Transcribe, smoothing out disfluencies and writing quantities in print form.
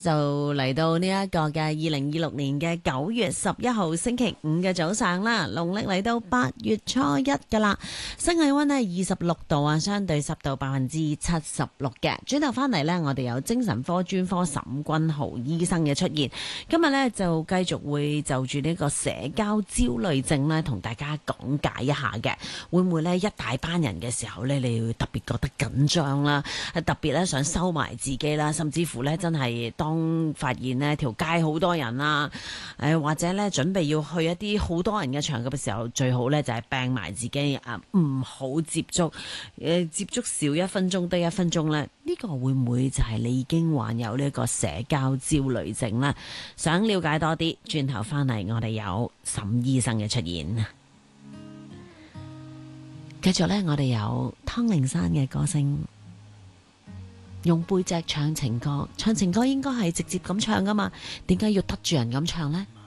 就嚟到呢一個嘅2026年嘅9月11號星期五嘅早上啦，農曆嚟到8月初1噶啦，室氣溫呢26度啊，相對濕度76%嘅。轉頭翻嚟呢，我哋有精神科專科沈君豪醫生嘅出現，今日呢，就繼續會就住呢個社交焦慮症呢，同大家講解一下嘅。會唔會呢？一大班人嘅時候呢，你會特別覺得緊張啦，特別呢想收埋自己啦，甚至乎呢真係當發現呢條街好多人啦，或者呢準備要去一啲好多人嘅場合嘅時候，最好呢就係病埋自己啊，唔好接觸，接觸少1分鐘得1分鐘呢。呢個會唔會就係你已經患有呢個社交焦慮症呢？想了解多啲，轉頭翻嚟我哋有沈醫生嘅出現。繼續呢，我哋有湯令山嘅歌聲。用背脊唱情歌，唱情歌應該係直接咁唱噶嘛？點解要得住人咁唱呢？